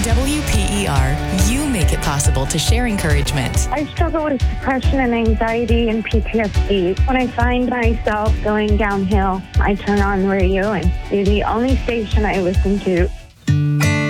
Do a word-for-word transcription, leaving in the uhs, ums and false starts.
W P E R, you make it possible to share encouragement. I struggle with depression and anxiety and P T S D. When I find myself going downhill, I turn on the radio and you're the only station I listen to.